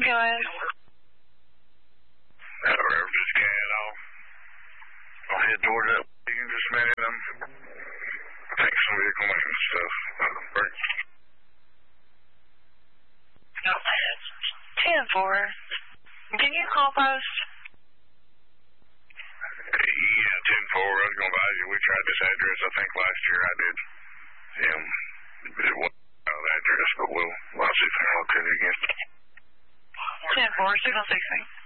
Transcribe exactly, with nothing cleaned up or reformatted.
Go ahead. Uh, Reverend, just get off. I'll head towards that. You can just minute them. Take some vehicle maintenance stuff. Uh, break. ten four. Can you call post? Yeah, ten four. I was going to advise you. We tried this address, I think, last year. I did. Um, it wasn't out of the address, but we'll, we'll see if I can look at it again. ten four, signal sixteen.